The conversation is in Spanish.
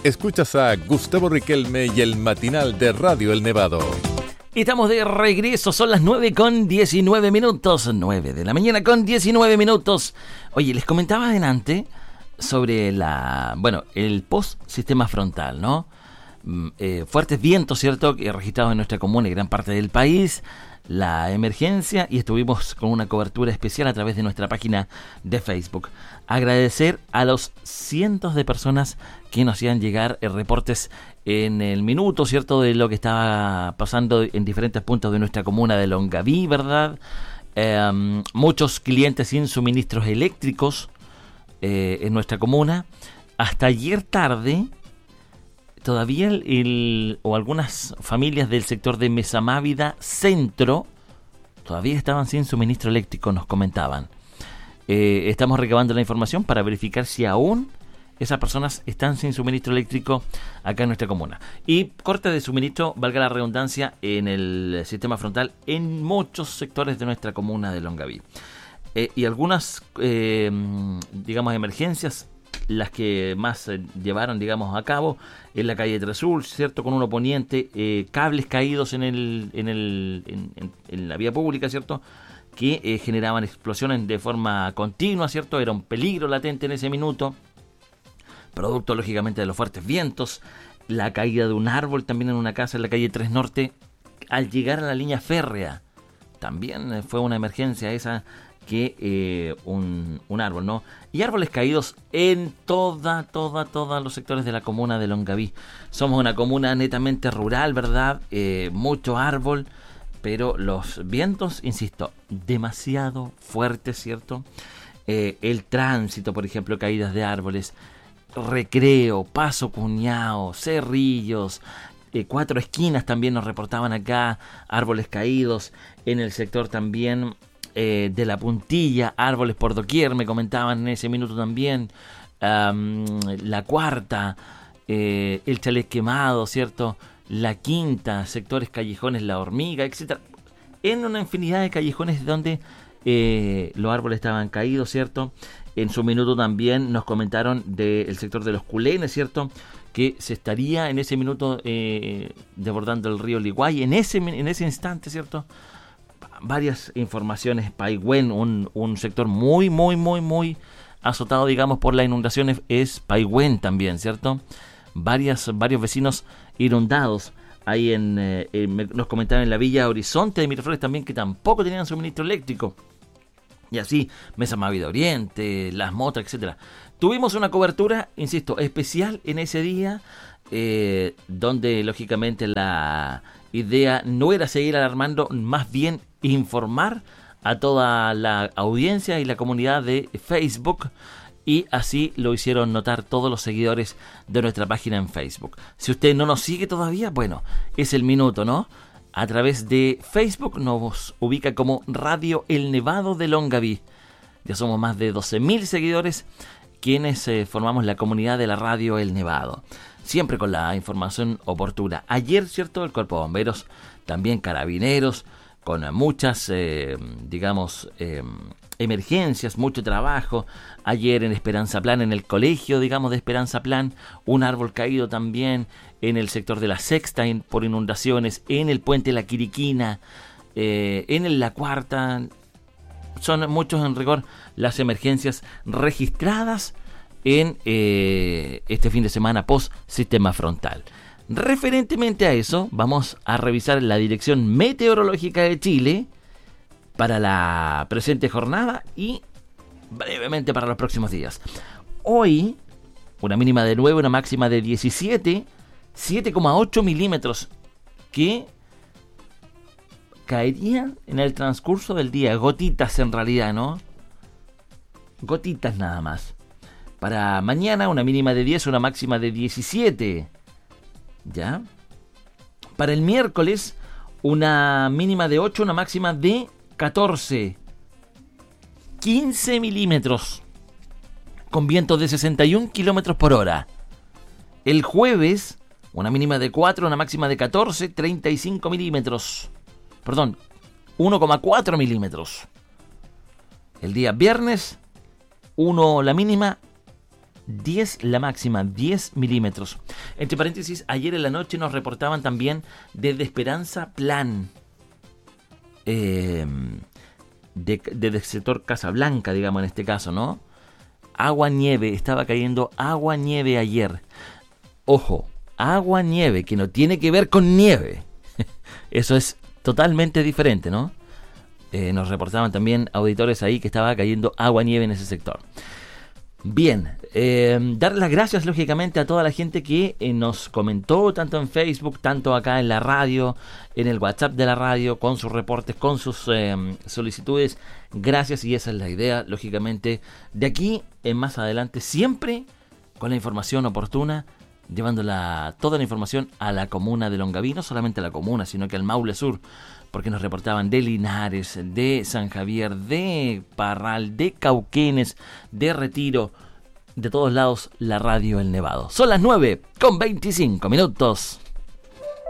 Escuchas a Gustavo Riquelme y el matinal de Radio El Nevado. Estamos de regreso, son las 9:19 minutos, 9 de la mañana con 19 minutos. Oye, les comentaba adelante sobre el post-sistema frontal, ¿no? Fuertes vientos, ¿cierto?, registrados en nuestra comuna y gran parte del país, la emergencia, y estuvimos con una cobertura especial a través de nuestra página de Facebook. Agradecer a los cientos de personas que nos hacían llegar reportes en el minuto, ¿cierto?, de lo que estaba pasando en diferentes puntos de nuestra comuna de Longaví, ¿verdad? Muchos clientes sin suministros eléctricos en nuestra comuna. Hasta ayer tarde, todavía algunas familias del sector de Mesamávida Centro todavía estaban sin suministro eléctrico, nos comentaban. Estamos recabando la información para verificar si aún esas personas están sin suministro eléctrico acá en nuestra comuna. Y corte de suministro, valga la redundancia, en el sistema frontal en muchos sectores de nuestra comuna de Longaví. Y algunas, emergencias, las que más llevaron, a cabo, en la calle Tresul, ¿cierto?, con un oponiente, cables caídos en la vía pública, ¿cierto?, que generaban explosiones de forma continua, ¿cierto? Era un peligro latente en ese minuto, producto lógicamente de los fuertes vientos, la caída de un árbol también en una casa en la calle 3 Norte, al llegar a la línea férrea, también fue una emergencia esa, que un árbol, ¿no? Y árboles caídos en todos los sectores de la comuna de Longaví. Somos una comuna netamente rural, ¿verdad? Mucho árbol, pero los vientos, insisto, demasiado fuertes, ¿cierto? El tránsito, por ejemplo, caídas de árboles, Recreo, Paso Cuñao, Cerrillos, Cuatro Esquinas también nos reportaban acá, árboles caídos. En el sector también de La Puntilla, árboles por doquier, me comentaban en ese minuto también. La Cuarta, el Chalet Quemado, ¿cierto? La Quinta, sectores callejones, La Hormiga, etc. En una infinidad de callejones donde los árboles estaban caídos, ¿cierto? En su minuto también nos comentaron del sector de los Culenes, ¿cierto?, que se estaría en ese minuto desbordando el río Liguay. En ese instante, ¿cierto?, varias informaciones. Paigüén, un sector muy azotado, por las inundaciones, es Paigüén también, ¿cierto? Varios vecinos inundados. Ahí nos comentaban en la Villa Horizonte de Miraflores también, que tampoco tenían suministro eléctrico. Y así, Mesamávida Oriente, Las Motas, etcétera. Tuvimos una cobertura, insisto, especial en ese día, donde lógicamente la idea no era seguir alarmando, más bien informar a toda la audiencia y la comunidad de Facebook, y así lo hicieron notar todos los seguidores de nuestra página en Facebook. Si usted no nos sigue todavía, bueno, es el minuto, ¿no? A través de Facebook nos ubica como Radio El Nevado de Longaví. Ya somos más de 12.000 seguidores quienes formamos la comunidad de la Radio El Nevado. Siempre con la información oportuna. Ayer, ¿cierto?, el Cuerpo de Bomberos, también Carabineros, con muchas, emergencias, mucho trabajo. Ayer en Esperanza Plan, en el colegio, de Esperanza Plan, un árbol caído también. En el sector de la Sexta por inundaciones, en el puente La Quiriquina, en la Cuarta. Son muchos en rigor las emergencias registradas en este fin de semana post sistema frontal. Referentemente a eso, vamos a revisar la Dirección Meteorológica de Chile para la presente jornada y brevemente para los próximos días. Hoy, una mínima de 9, una máxima de 17, 7,8 milímetros que caerían en el transcurso del día. Gotitas en realidad, ¿no? Gotitas nada más. Para mañana una mínima de 10, una máxima de 17. ¿Ya? Para el miércoles una mínima de 8, una máxima de 14. 15 milímetros. Con vientos de 61 kilómetros por hora. El jueves una mínima de 4, una máxima de 14, 35 milímetros. Perdón, 1,4 milímetros. El día viernes, 1 la mínima, 10 la máxima, 10 milímetros. Entre paréntesis, ayer en la noche nos reportaban también desde Esperanza Plan, desde el sector Casablanca, digamos en este caso, ¿no? Agua-nieve, estaba cayendo agua-nieve ayer. Ojo, agua-nieve, que no tiene que ver con nieve. Eso es totalmente diferente, ¿no? Nos reportaban también auditores ahí que estaba cayendo agua-nieve en ese sector. Bien, dar las gracias lógicamente a toda la gente que nos comentó, tanto en Facebook, tanto acá en la radio, en el WhatsApp de la radio, con sus reportes, con sus solicitudes. Gracias, y esa es la idea, lógicamente, de aquí en más adelante, siempre con la información oportuna, llevándola toda la información a la comuna de Longaví, no solamente a la comuna, sino que al Maule Sur, porque nos reportaban de Linares, de San Javier, de Parral, de Cauquenes, de Retiro, de todos lados, la radio El Nevado. Son las 9:25.